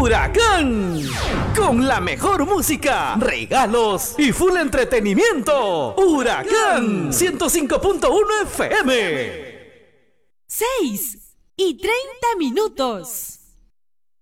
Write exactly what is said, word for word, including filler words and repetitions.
Huracán. Con la mejor música, regalos y full entretenimiento. Huracán ciento cinco punto uno F M. seis y treinta minutos.